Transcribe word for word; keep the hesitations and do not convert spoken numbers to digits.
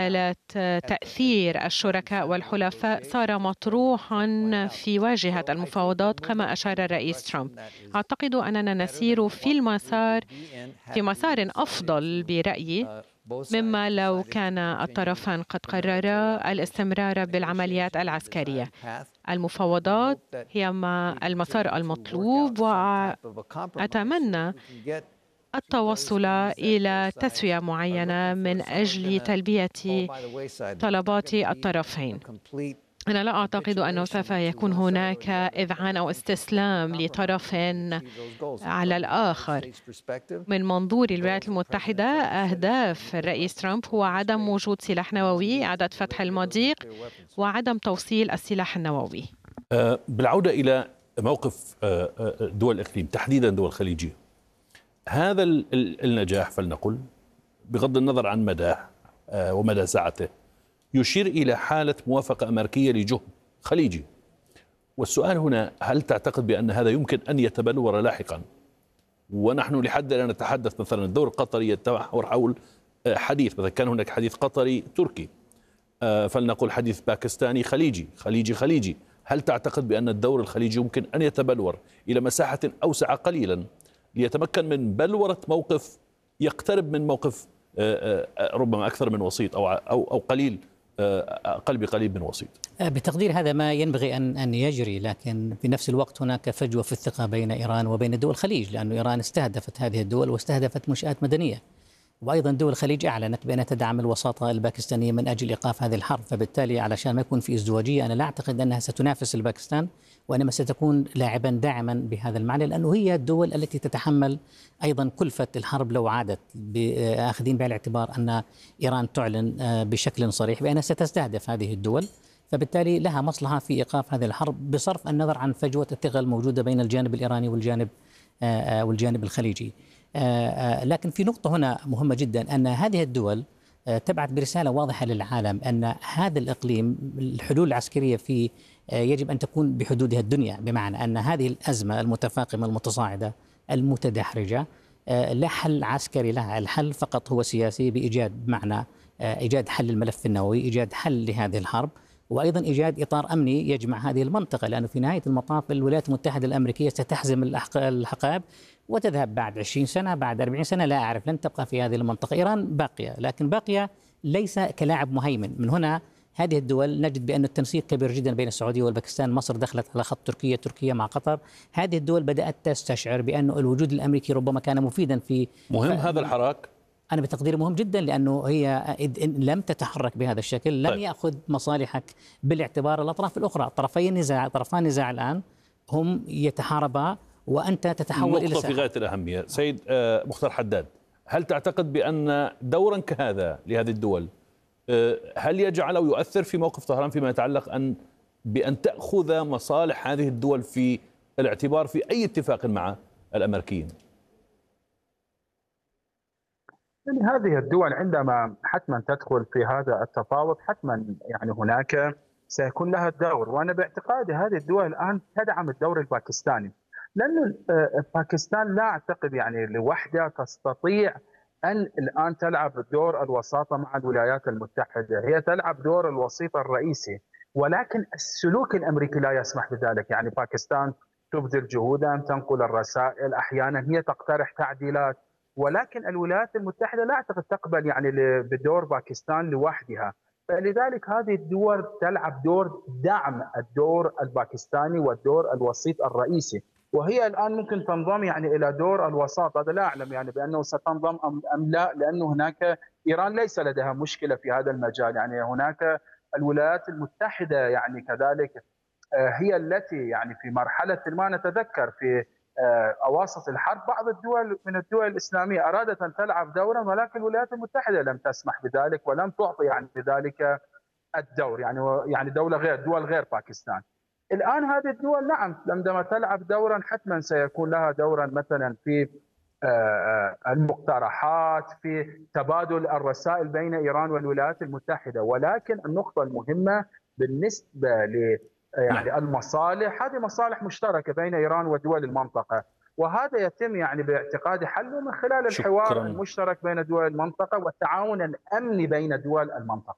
مسألة تأثير الشركاء والحلفاء صار مطروحا في واجهة المفاوضات كما أشار الرئيس ترامب. أعتقد أننا نسير في المسار في مسار أفضل برأيي مما لو كان الطرفان قد قررا الاستمرار بالعمليات العسكرية. المفاوضات هي ما المسار المطلوب، وأتمنى التوصل إلى تسوية معينة من أجل تلبية طلبات الطرفين. أنا لا أعتقد أنه سوف يكون هناك إذعان أو استسلام لطرف على الآخر. من منظور الولايات المتحدة، أهداف الرئيس ترامب هو عدم وجود سلاح نووي، إعادة فتح المضيق، وعدم توصيل السلاح النووي. بالعودة إلى موقف دول الإقليم تحديدا دول الخليجية، هذا النجاح فلنقل بغض النظر عن مداه ومدى سعته يشير إلى حالة موافقة أمريكية لجهد خليجي. والسؤال هنا، هل تعتقد بأن هذا يمكن أن يتبلور لاحقا؟ ونحن لحد الآن نتحدث مثلا الدور القطري يتمحور حول حديث، مثلا كان هناك حديث قطري تركي، فلنقل حديث باكستاني خليجي خليجي خليجي. هل تعتقد بأن الدور الخليجي يمكن أن يتبلور إلى مساحة أوسع قليلا ليتمكن من بلورة موقف يقترب من موقف ربما أكثر من وسيط أو أو أو قليل أقل بقليل من وسيط؟ بتقدير هذا ما ينبغي أن أن يجري، لكن في نفس الوقت هناك فجوة في الثقة بين إيران وبين دول الخليج، لأن إيران استهدفت هذه الدول واستهدفت منشآت مدنية، وأيضا دول الخليج أعلنت بأنها تدعم الوساطة الباكستانية من أجل إيقاف هذه الحرب. فبالتالي علشان ما يكون في ازدواجية، أنا لا أعتقد أنها ستنافس الباكستان، وإنما ستكون لاعبا داعما بهذا المعنى، لأنه هي الدول التي تتحمل أيضا كلفة الحرب لو عادت، آخذين بعين الاعتبار أن إيران تعلن بشكل صريح بأنها ستستهدف هذه الدول، فبالتالي لها مصلحة في إيقاف هذه الحرب بصرف النظر عن فجوة الثقة الموجودة بين الجانب الإيراني والجانب والجانب الخليجي. لكن في نقطة هنا مهمة جدا، أن هذه الدول تبعث برسالة واضحة للعالم أن هذا الإقليم الحلول العسكرية فيه يجب أن تكون بحدودها الدنيا، بمعنى أن هذه الأزمة المتفاقمة المتصاعدة المتدحرجة لا حل عسكري لها، الحل فقط هو سياسي بإيجاد، بمعنى إيجاد حل الملف النووي، إيجاد حل لهذه الحرب، وأيضا إيجاد إطار أمني يجمع هذه المنطقة، لأنه في نهاية المطاف الولايات المتحدة الأمريكية ستحزم الحقائب وتذهب بعد عشرين سنة، بعد أربعين سنة، لا أعرف، لن تبقى في هذه المنطقة. إيران باقية، لكن باقية ليس كلاعب مهيمن. من هنا هذه الدول نجد بأن التنسيق كبير جدا بين السعودية والباكستان، مصر دخلت على خط تركيا، تركيا مع قطر. هذه الدول بدأت تستشعر بأن الوجود الأمريكي ربما كان مفيدا في مهم ف... هذا الحراك. أنا بتقدير مهم جدا، لأنه هي إن لم تتحرك بهذا الشكل لن طيب. يأخذ مصالحك بالاعتبار الأطراف الأخرى. طرفي النزاع طرفان النزاع الآن هم يتحاربا، وأنت تتحول إلى نقطة في غاية الأهمية. سيد مختار حداد، هل تعتقد بأن دورا كهذا لهذه الدول هل يجعل أو يؤثر في موقف طهران فيما يتعلق أن بأن تأخذ مصالح هذه الدول في الاعتبار في أي اتفاق مع الأمريكيين؟ يعني هذه الدول عندما حتما تدخل في هذا التفاوض حتما يعني هناك سيكون لها الدور، وأنا باعتقادي هذه الدول الآن تدعم الدور الباكستاني، لأن باكستان لا أعتقد يعني لوحدها تستطيع أن الآن تلعب دور الوساطة مع الولايات المتحدة، هي تلعب دور الوسيط الرئيسي، ولكن السلوك الأمريكي لا يسمح بذلك. يعني باكستان تبذل جهودا، تنقل الرسائل، أحيانا هي تقترح تعديلات، ولكن الولايات المتحدة لا أعتقد تقبل يعني بدور باكستان لوحدها، فلذلك هذه الدول تلعب دور دعم الدور الباكستاني والدور الوسيط الرئيسي، وهي الآن ممكن تنضم يعني إلى دور الوساط. هذا لا أعلم يعني بأنه ستنضم أم لا، لأنه هناك إيران ليس لديها مشكلة في هذا المجال، يعني هناك الولايات المتحدة يعني كذلك هي التي يعني في مرحلة ما نتذكر في أواسط الحرب بعض الدول من الدول الإسلامية أرادت أن تلعب دورا، ولكن الولايات المتحدة لم تسمح بذلك ولم تعطي يعني بذلك الدور، يعني يعني دولة غير دول غير باكستان. الآن هذه الدول نعم عندما تلعب دورا حتما سيكون لها دورا مثلا في المقترحات، في تبادل الرسائل بين إيران والولايات المتحدة، ولكن النقطة المهمة بالنسبة ل يعني المصالح، هذه مصالح مشتركة بين إيران ودول المنطقة، وهذا يتم يعني باعتقادي حله من خلال الحوار المشترك بين دول المنطقة والتعاون الأمني بين دول المنطقة.